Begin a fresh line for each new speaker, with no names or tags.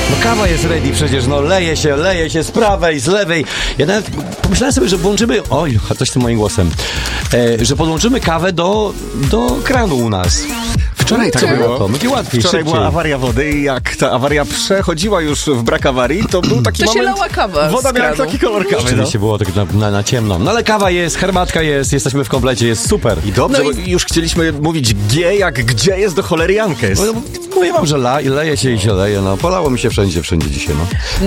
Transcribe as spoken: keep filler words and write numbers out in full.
No kawa jest ready przecież, no leje się, leje się z prawej, z lewej. Ja nawet pomyślałem sobie, że włączymy, oj, a coś z tym moim głosem, e, że podłączymy kawę do, do kranu u nas.
Wczoraj tak było.
To będzie łatwiej,
Wczoraj
szybciej.
była awaria wody i jak ta awaria przechodziła już w brak awarii, to był taki
To się
moment...
lała kawa
Woda
z
miała
kranu.
taki kolor kawy, no.
Rzeczywiście było tak na, na, na ciemno. No ale kawa jest, herbatka jest, jesteśmy w komplecie, jest super.
I dobrze,
No
bo już chcieliśmy mówić G jak gdzie jest do cholery Jankes.
No, mówię wam, że la, leje się i się leje, no polało mi się wszędzie, wszędzie dzisiaj, no.